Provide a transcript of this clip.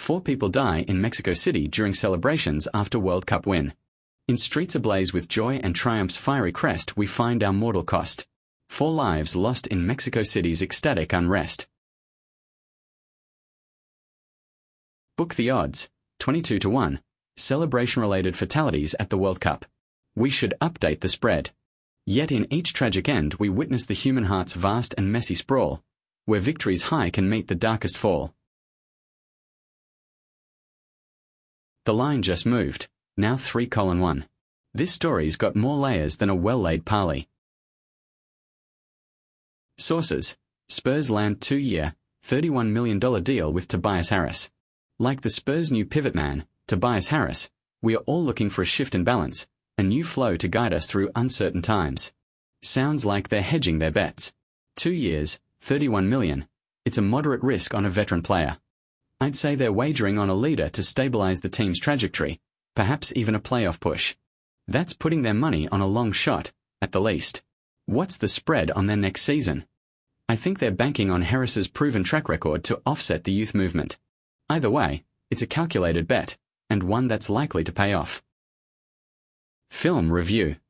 4 people die in Mexico City during celebrations after World Cup win. In streets ablaze with joy and triumph's fiery crest we find our mortal cost. 4 lives lost in Mexico City's ecstatic unrest. Book the odds, 22 to 1. Celebration-related fatalities at the World Cup. We should update the spread. Yet in each tragic end we witness the human heart's vast and messy sprawl, where victory's high can meet the darkest fall. The line just moved, now 3:1. This story's got more layers than a well-laid parley. Sources: Spurs land 2-year, $31 million deal with Tobias Harris. Like the Spurs' new pivot man, Tobias Harris, we are all looking for a shift in balance, a new flow to guide us through uncertain times. Sounds like they're hedging their bets. 2 years, $31 million. It's a moderate risk on a veteran player. I'd say they're wagering on a leader to stabilize the team's trajectory, perhaps even a playoff push. That's putting their money on a long shot, at the least. What's the spread on their next season? I think they're banking on Harris's proven track record to offset the youth movement. Either way, it's a calculated bet, and one that's likely to pay off. Film review.